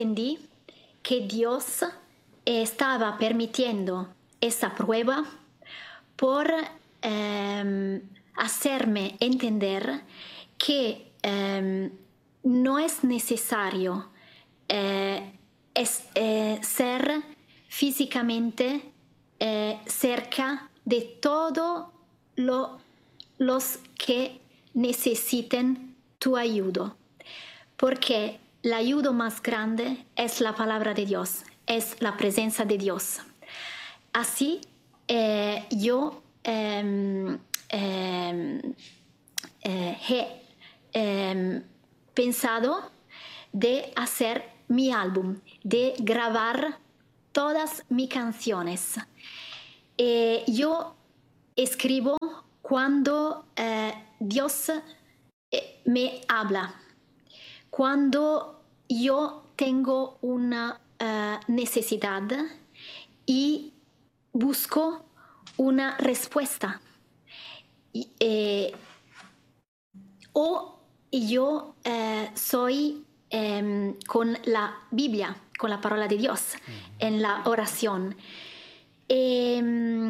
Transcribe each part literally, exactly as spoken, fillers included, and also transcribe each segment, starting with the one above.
entendí que Dios estaba permitiendo esa prueba por eh, hacerme entender que eh, no es necesario eh, es, eh, ser físicamente eh, cerca de todos lo, los que necesiten tu ayuda, porque la ayuda más grande es la palabra de Dios, es la presencia de Dios. Así eh, yo eh, eh, eh, he eh, pensado de hacer mi álbum, de grabar todas mis canciones. Eh, yo escribo cuando eh, Dios eh, me habla, cuando yo tengo una uh, necesidad y busco una respuesta. Y, eh, o yo eh, soy eh, con la Biblia, con la palabra de Dios, uh-huh. en la oración. Eh,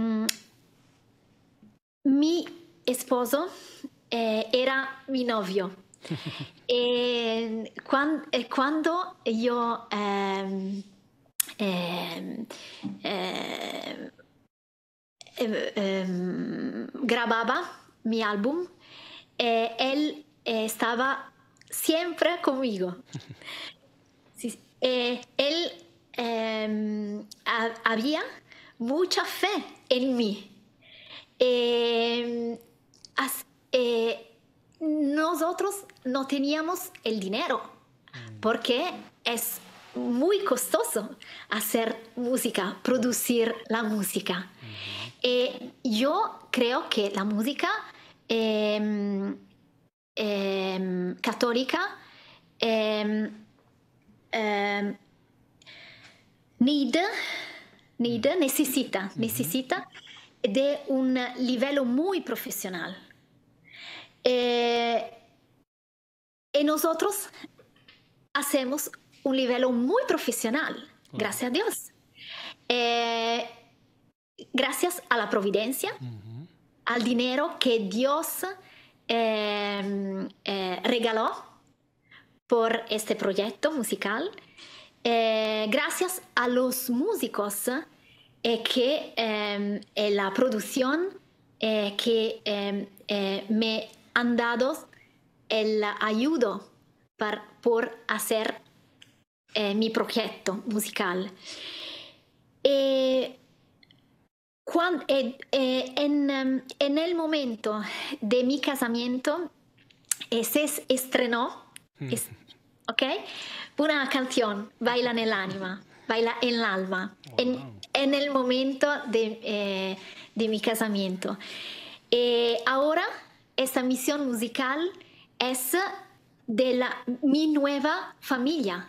mi esposo eh, era mi novio. eh, cuando, eh, cuando yo eh, eh, eh, eh, grababa mi álbum, eh, él eh, estaba siempre conmigo. Sí, eh, él eh, ha, había mucha fe en mí. Eh, as, eh, nosotros no teníamos el dinero porque es muy costoso hacer música, producir la música. Uh-huh. Eh, yo creo que la música eh, eh, católica eh, eh, need, need, necesita, uh-huh. necesita de un livello muy profesional. Eh, y nosotros hacemos un nivel muy profesional, wow. gracias a Dios. Eh, gracias a la providencia, uh-huh. al dinero que Dios eh, eh, regaló por este proyecto musical, eh, gracias a los músicos eh, que eh, en la producción eh, que eh, eh, me han dado el ayuda para, por hacer eh, mi proyecto musical. Eh, cuando, eh, eh, en, um, en el momento de mi casamiento eh, se estrenó mm. es, ¿okay? una canción, Baila nell'anima, Baila en el alma, wow. en, en el momento de, eh, de mi casamiento. Eh, ahora esta misión musical es de la, mi nueva familia.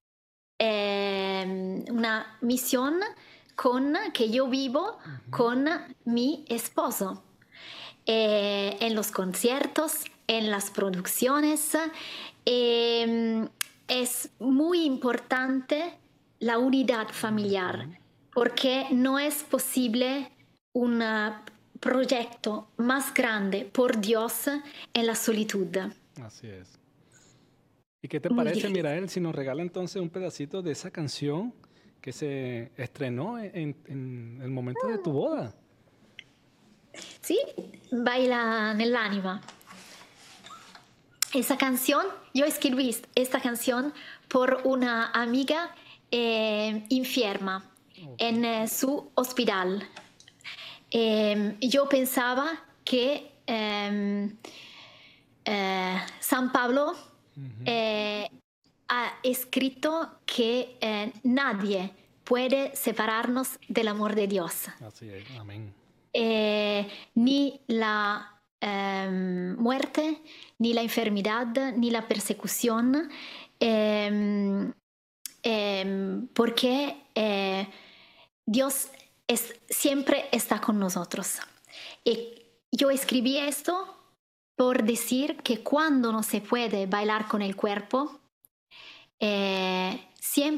Eh, una misión con, que yo vivo uh-huh. con mi esposo. Eh, en los conciertos, en las producciones. Eh, es muy importante la unidad familiar uh-huh. porque no es posible un proyecto más grande por Dios en la solitud. Así es. ¿Y qué te parece, Mirael, si nos regala entonces un pedacito de esa canción que se estrenó en, en el momento de tu boda? Sí, Baila nell'anima. Esa canción, yo escribí esta canción por una amiga eh, enferma okay. en eh, su hospital. Eh, yo pensaba que eh, eh, San Pablo uh-huh. eh, ha escrito que eh, nadie puede separarnos del amor de Dios. Así es, amén. Eh, ni la eh, muerte, ni la enfermedad, ni la persecución, eh, eh, porque eh, Dios es, siempre está con nosotros. Y yo escribí esto por decir que cuando no se puede bailar con el cuerpo, eh, siempre